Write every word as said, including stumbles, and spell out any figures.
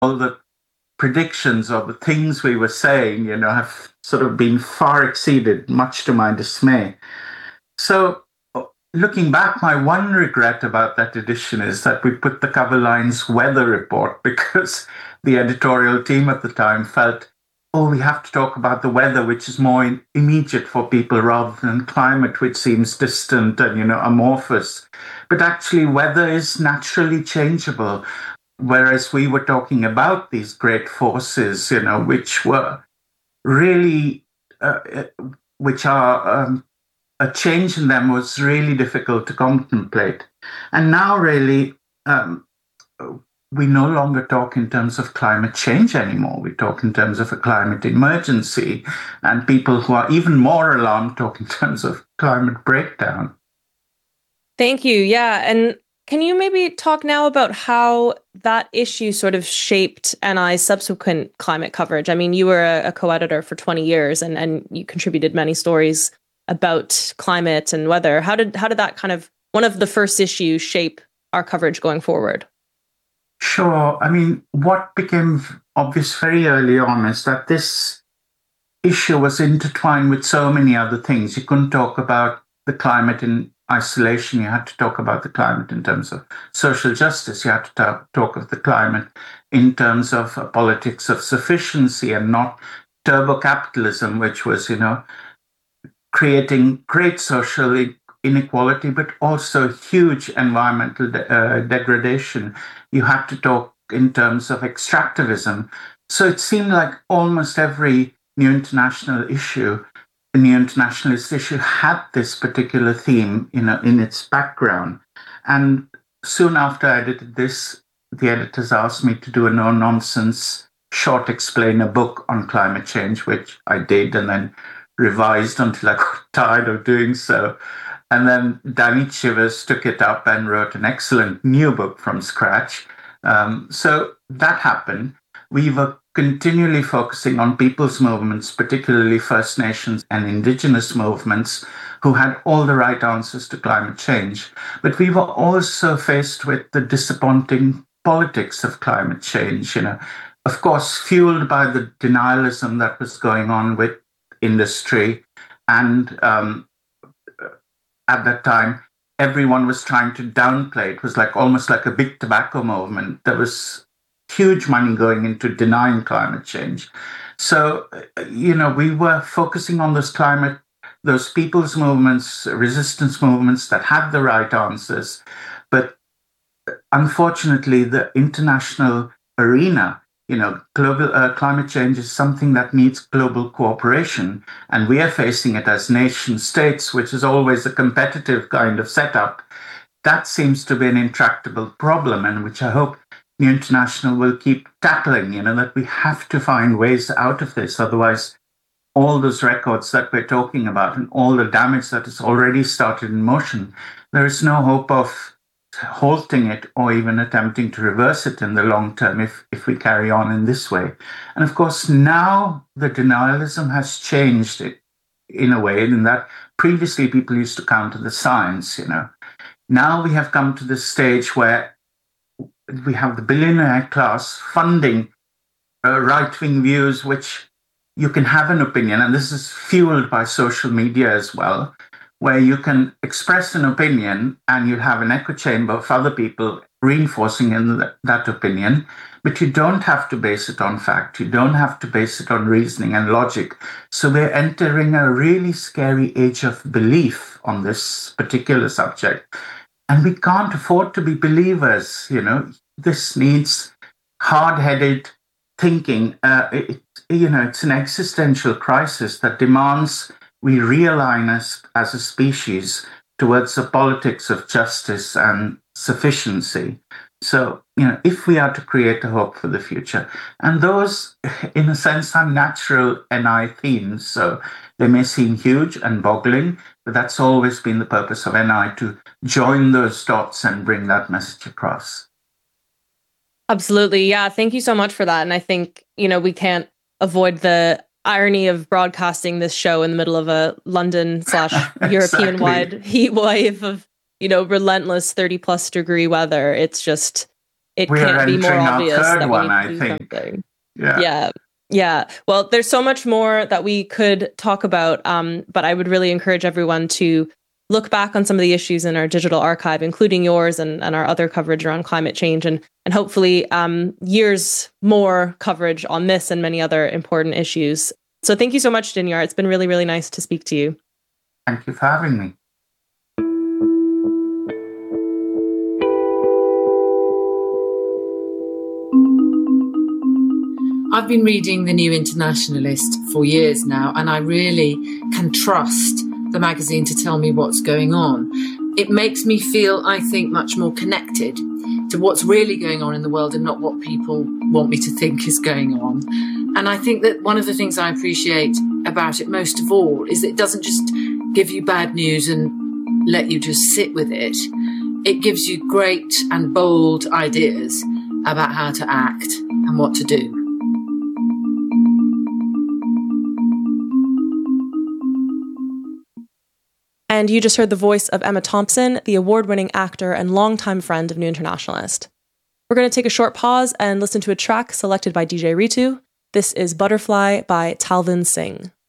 all the predictions or the things we were saying, you know, have sort of been far exceeded, much to my dismay. So, looking back, my one regret about that edition is that we put the cover lines weather report because the editorial team at the time felt, oh, we have to talk about the weather, which is more immediate for people rather than climate, which seems distant and, you know, amorphous. But actually, weather is naturally changeable. Whereas we were talking about these great forces, you know, which were really, uh, which are, um, a change in them was really difficult to contemplate. And now, really, um, we no longer talk in terms of climate change anymore. We talk in terms of a climate emergency, and people who are even more alarmed talk in terms of climate breakdown. Thank you. Yeah. And can you maybe talk now about how that issue sort of shaped N I's subsequent climate coverage? I mean, you were a, a co-editor for twenty years and, and you contributed many stories about climate and weather. How did how did that kind of, one of the first issues, shape our coverage going forward? Sure. I mean, what became obvious very early on is that this issue was intertwined with so many other things. You couldn't talk about the climate in isolation. You had to talk about the climate in terms of social justice. You had to talk, talk of the climate in terms of a politics of sufficiency and not turbo capitalism, which was, you know, creating great social inequality, but also huge environmental de- uh, degradation. You had to talk in terms of extractivism. So it seemed like almost every new international issue, a new internationalist issue, had this particular theme, you know, in its background. And soon after I edited this, the editors asked me to do a no-nonsense short explainer book on climate change, which I did, and then revised until I got tired of doing so. And then Danny Chivers took it up and wrote an excellent new book from scratch. Um, so that happened. We were continually focusing on people's movements, particularly First Nations and Indigenous movements, who had all the right answers to climate change. But we were also faced with the disappointing politics of climate change, you know, of course, fueled by the denialism that was going on with industry. And um, at that time, everyone was trying to downplay. It was like almost like a big tobacco movement. There was huge money going into denying climate change. So, you know, we were focusing on this climate, those people's movements, resistance movements that had the right answers. But unfortunately, the international arena, you know, global uh, climate change is something that needs global cooperation. And we are facing it as nation states, which is always a competitive kind of setup. That seems to be an intractable problem, and which I hope New International will keep tackling, you know, that we have to find ways out of this. Otherwise, all those records that we're talking about and all the damage that has already started in motion, there is no hope of halting it or even attempting to reverse it in the long term if, if we carry on in this way. And of course, now the denialism has changed it in a way in that previously people used to counter the science, you know. Now we have come to this stage where we have the billionaire class funding uh, right-wing views, which you can have an opinion, and this is fueled by social media as well, where you can express an opinion and you have an echo chamber of other people reinforcing in th- that opinion, but you don't have to base it on fact. You don't have to base it on reasoning and logic. So we're entering a really scary age of belief on this particular subject. And we can't afford to be believers, you know. This needs hard-headed thinking. Uh, it, you know, it's an existential crisis that demands we realign us as a species towards the politics of justice and sufficiency. So, you know, if we are to create a hope for the future, and those, in a sense, are natural N I themes, so they may seem huge and boggling, but that's always been the purpose of N I, to join those dots and bring that message across. Absolutely. Yeah. Thank you so much for that. And I think, you know, we can't avoid the irony of broadcasting this show in the middle of a London slash European wide heat wave of, you know, relentless thirty plus degree weather. It's just, it we can't are be more entering our obvious third that we one, need to I do think. something. Yeah. Yeah. Yeah. Well, there's so much more that we could talk about, um, but I would really encourage everyone to look back on some of the issues in our digital archive, including yours and, and our other coverage around climate change, and, and hopefully um, years more coverage on this and many other important issues. So thank you so much, Dinyar. It's been really, really nice to speak to you. Thank you for having me. I've been reading The New Internationalist for years now, and I really can trust the magazine to tell me what's going on. It makes me feel, I think, much more connected to what's really going on in the world and not what people want me to think is going on. And I think that one of the things I appreciate about it most of all is that it doesn't just give you bad news and let you just sit with it. It gives you great and bold ideas about how to act and what to do. And you just heard the voice of Emma Thompson, the award-winning actor and longtime friend of New Internationalist. We're going to take a short pause and listen to a track selected by D J Ritu. This is Butterfly by Talvin Singh.